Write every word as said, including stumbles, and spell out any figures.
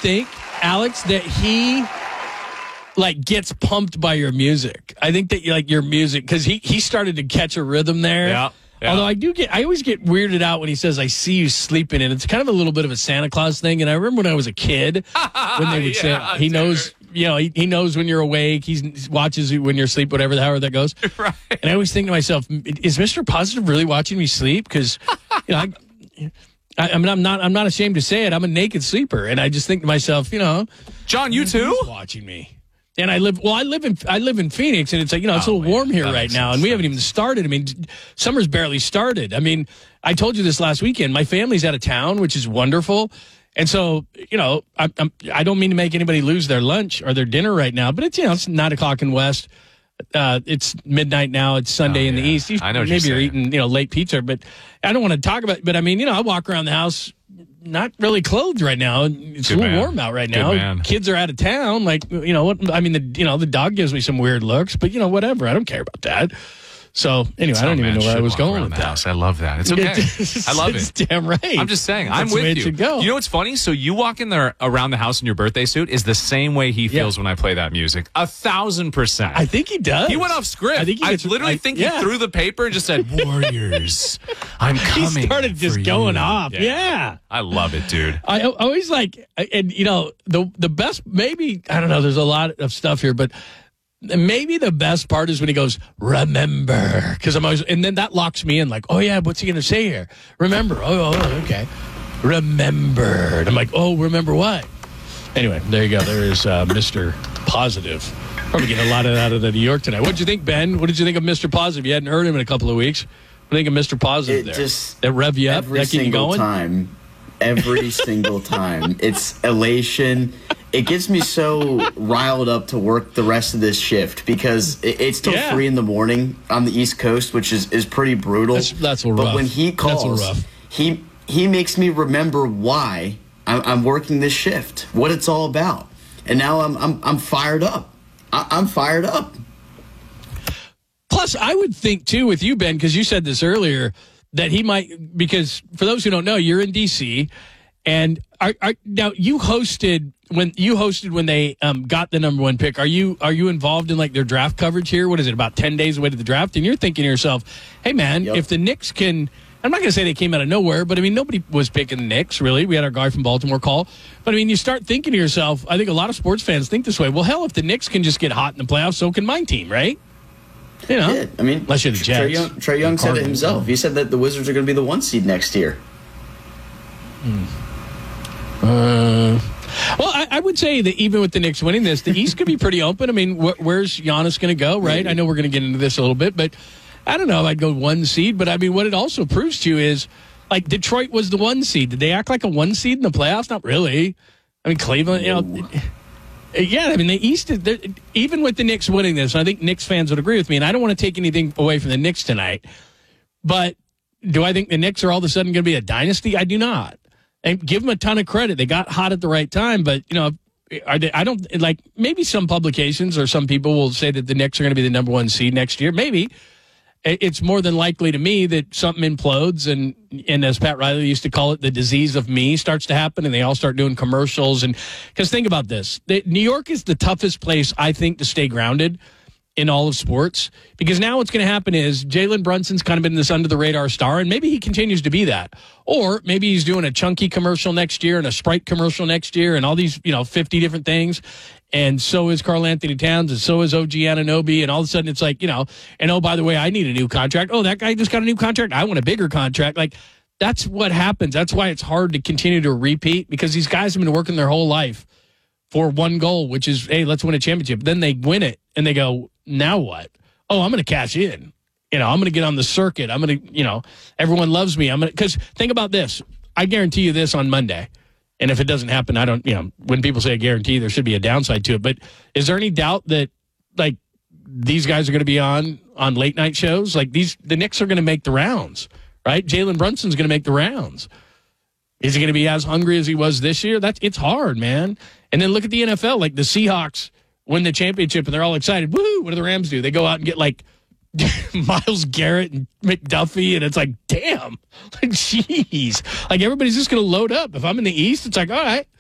think, Alex, that he like gets pumped by your music. I think that like your music, because he, he started to catch a rhythm there. Yeah. Yeah. Although I do get, I always get weirded out when he says, "I see you sleeping," and it's kind of a little bit of a Santa Claus thing. And I remember when I was a kid, when they would Yeah, say, "He dude. knows, you know, he, he knows when you're awake. He's, he watches you when you're asleep, whatever the however that goes." Right. And I always think to myself, "Is Mister Positive really watching me sleep?" Because, you know, I, I, I mean, I'm not, I'm not ashamed to say it. I'm a naked sleeper, and I just think to myself, you know, John, you too? He's watching me. And I live well. I live in I live in Phoenix, and it's like you know it's Oh, a little man. warm here That right makes now, sense. and we haven't even started. I mean, summer's barely started. I mean, I told you this last weekend. My family's out of town, which is wonderful, and so you know I, I'm I don't mean to make anybody lose their lunch or their dinner right now, but it's you know it's nine o'clock in West. Uh, it's midnight now. It's Sunday Oh, in the yeah. East. You, I know what maybe you're you're saying. eating you know late pizza, but I don't want to talk about. But I mean, you know, I walk around the house. Not really clothed right now. It's Good a little man. warm out right Good now. man. Kids are out of town. Like, you know what? I mean, the you know the dog gives me some weird looks, but you know whatever. I don't care about that. So anyway, That's I don't how even man know where I should was walk going around with the that. house. I love that. It's okay. I love It's it. damn right. I'm just saying. I'm That's the with way it you. should go. You know what's funny? So you walk in there around the house in your birthday suit is the same way he feels Yeah. when I play that music. A thousand percent. I think he does. He went off script. I think he I gets- literally I- think yeah. he threw the paper and just said, "Warriors, I'm He coming." started just for going you." off. Yeah. I love it, dude. I I always like, and you know, the the best, maybe, I don't know, there's a lot of stuff here, but maybe the best part is when he goes, "Remember," because I'm always, and then that locks me in like, oh yeah, what's he going to say here? Remember. Oh, oh, okay. Remember. And I'm like, oh, remember what? Anyway, there you go. There is uh, Mister Positive. Probably getting a lot of that out of the New York tonight. What did you think, Ben? What did you think of Mister Positive? You hadn't heard him in a couple of weeks. What do you think of Mister Positive It there? just that rev you up? every That get you single going? time. Every single time. It's elation. It gets me so riled up to work the rest of this shift because it, it's till Yeah. three in the morning on the East Coast, which is, is pretty brutal. That's- that's a But rough. when he That's a calls, rough. he he makes me remember why I'm, I'm working this shift, what it's all about, and now I'm I'm I'm fired up. I, I'm fired up. Plus, I would think, too, with you, Ben, because you said this earlier, that he might, because for those who don't know, you're in D C, and are, are, now you hosted when you hosted when they um, got the number one pick. Are you are you involved in like their draft coverage here? What is it, about ten days away to the draft? And you're thinking to yourself, hey, man, Yep. if the Knicks can, I'm not going to say they came out of nowhere, but I mean, nobody was picking the Knicks, really. We had our guy from Baltimore call. But I mean, you start thinking to yourself, I think a lot of sports fans think this way. Well, hell, if the Knicks can just get hot in the playoffs, so can my team, right? You know, Yeah, I mean, unless you're the Jets. Trae Young, Trae Young or said it Cardinals. himself. He said that the Wizards are going to be the one seed next year. Uh, well, I, I would say that even with the Knicks winning this, the East could be pretty open. I mean, wh- where's Giannis going to go, right? I know we're going to get into this a little bit, but I don't know. I'd go one seed. But I mean, what it also proves to you is, like, Detroit was the one seed. Did they act like a one seed in the playoffs? Not really. I mean, Cleveland, you know. Yeah, I mean, the East, is, they're- even with the Knicks winning this, and I think Knicks fans would agree with me, and I don't want to take anything away from the Knicks tonight, but do I think the Knicks are all of a sudden going to be a dynasty? I do not. And give them a ton of credit. They got hot at the right time, but, you know, are they, I don't, like, maybe some publications or some people will say that the Knicks are going to be the number one seed next year. Maybe. It's more than likely to me that something implodes and, and as Pat Riley used to call it, the disease of me starts to happen and they all start doing commercials. And because think about this, the, New York is the toughest place, I think, to stay grounded in all of sports, because now what's going to happen is Jalen Brunson's kind of been this under the radar star, and maybe he continues to be that, or maybe he's doing a chunky commercial next year and a Sprite commercial next year and all these, you know, fifty different things. And so is Karl Anthony Towns, and so is O G Anunoby, and all of a sudden it's like, you know, and oh, by the way, I need a new contract. Oh, that guy just got a new contract. I want a bigger contract. Like, that's what happens. That's why it's hard to continue to repeat, because these guys have been working their whole life for one goal, which is, hey, let's win a championship. Then they win it, and they go, now what? Oh, I'm going to cash in. You know, I'm going to get on the circuit. I'm going to, you know, everyone loves me. I'm going to, because think about this. I guarantee you this on Monday. And if it doesn't happen, I don't, you know, when people say a guarantee, there should be a downside to it. But is there any doubt that, like, these guys are going to be on, on late night shows? Like, these, the Knicks are going to make the rounds, right? Jalen Brunson's going to make the rounds. Is he going to be as hungry as he was this year? That's, it's hard, man. And then look at the N F L. Like, the Seahawks win the championship and they're all excited. Woo! What do the Rams do? They go out and get, like, Myles Garrett and McDuffie, and it's like, damn, like, jeez, like, everybody's just going to load up. If I'm in the East, it's like, all right,